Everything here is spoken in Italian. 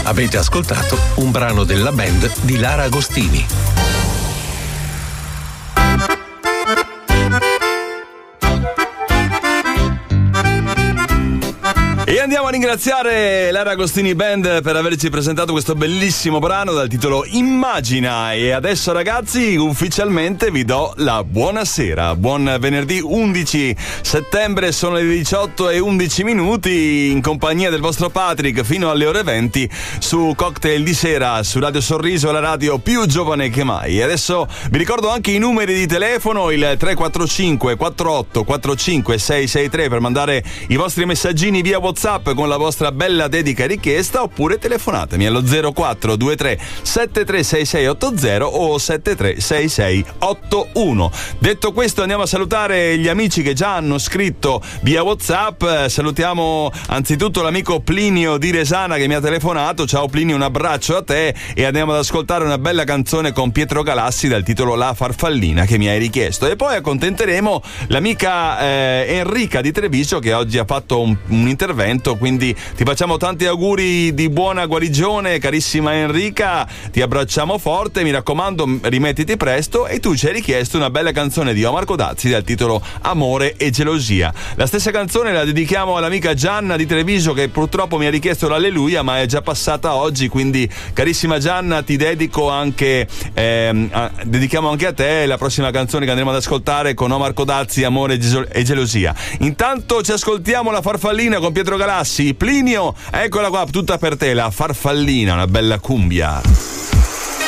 Avete ascoltato un brano della band di Lara Agostini. E andiamo a ringraziare Lara Agostini Band per averci presentato questo bellissimo brano dal titolo Immagina. E adesso, ragazzi, ufficialmente vi do la buonasera. Buon venerdì 11 settembre, sono le 18:11 in compagnia del vostro Patrick fino alle ore 20 su Cocktail di Sera su Radio Sorriso, la radio più giovane che mai. E adesso vi ricordo anche i numeri di telefono, il 345 48 45 663 per mandare i vostri messaggini via WhatsApp con la vostra bella dedica e richiesta, oppure telefonatemi allo 0423 736680 o 736681. Detto questo, andiamo a salutare gli amici che già hanno scritto via WhatsApp. Salutiamo anzitutto l'amico Plinio di Resana che mi ha telefonato. Ciao Plinio, un abbraccio a te, e andiamo ad ascoltare una bella canzone con Pietro Galassi dal titolo La Farfallina che mi hai richiesto, e poi accontenteremo l'amica Enrica di Treviso che oggi ha fatto un intervento, quindi ti facciamo tanti auguri di buona guarigione, carissima Enrica, ti abbracciamo forte, mi raccomando rimettiti presto. E tu ci hai richiesto una bella canzone di Omar Codazzi dal titolo Amore e gelosia. La stessa canzone la dedichiamo all'amica Gianna di Treviso che purtroppo mi ha richiesto l'Alleluia, ma è già passata oggi, quindi carissima Gianna ti dedico anche dedichiamo anche a te la prossima canzone che andremo ad ascoltare con Omar Codazzi, Amore e gelosia. Intanto ci ascoltiamo La Farfallina con Pietro Galassi. Plinio, eccola qua, tutta per te, La Farfallina, una bella cumbia.